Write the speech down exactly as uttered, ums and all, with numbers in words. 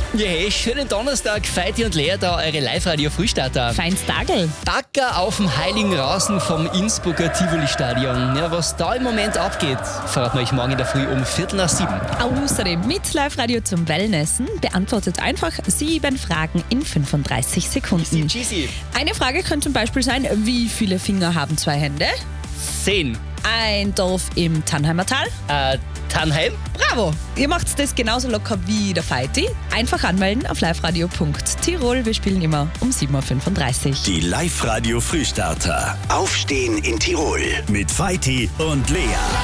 Ja, hey, schönen Donnerstag, Feiti und Lea da, eure Live-Radio-Frühstarter. Feins Tagel. Backer auf dem Heiligen Rasen vom Innsbrucker Tivoli-Stadion. Ja, was da im Moment abgeht, verraten wir euch morgen in der Früh um Viertel nach sieben. Außerdem mit Live-Radio zum Wellnessen beantwortet einfach sieben Fragen in fünfunddreißig Sekunden. Cheesy. Eine Frage könnte zum Beispiel sein, wie viele Finger haben zwei Hände? Zehn. Ein Dorf im Tannheimer Tal? Äh, Tannheim? Bravo! Ihr macht das genauso locker wie der Feiti. Einfach anmelden auf liveradio punkt tirol. Wir spielen immer um sieben Uhr fünfunddreißig. Die Live-Radio Frühstarter. Aufstehen in Tirol mit Feiti und Lea.